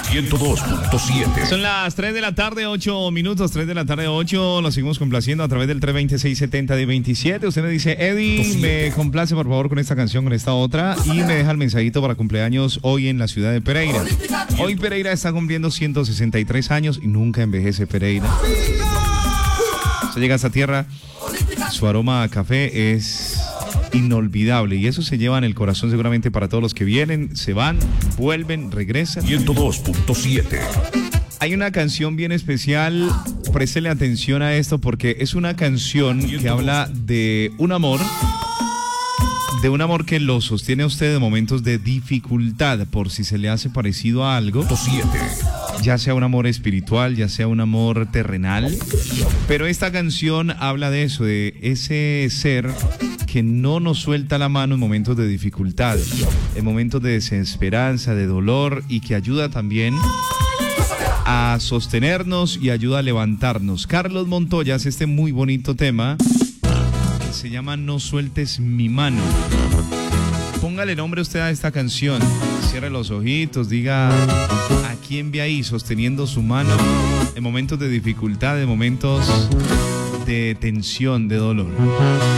102.7. Son las 3 de la tarde, 8 minutos, 3 de la tarde, 8. Nos seguimos complaciendo a través del 320-670-27. Usted me dice, Eddie, me complace por favor con esta canción, con esta otra. Y me deja el mensajito para cumpleaños hoy en la ciudad de Pereira. Hoy Pereira está cumpliendo 163 años y nunca envejece Pereira. Se llega a esta tierra, su aroma a café es inolvidable y eso se lleva en el corazón seguramente para todos los que vienen, se van, vuelven, regresan. 102.7. Hay una canción bien especial, préstele atención a esto porque es una canción que habla de un amor que lo sostiene a usted en momentos de dificultad, por si se le hace parecido a algo, ya sea un amor espiritual, ya sea un amor terrenal, pero esta canción habla de eso, de ese ser que no nos suelta la mano en momentos de dificultad, en momentos de desesperanza, de dolor y que ayuda también a sostenernos y ayuda a levantarnos. Carlos Montoya hace este muy bonito tema que se llama No sueltes mi mano. Póngale nombre usted a esta canción, cierre los ojitos, diga a quién ve ahí sosteniendo su mano en momentos de dificultad, en momentos de tensión, de dolor.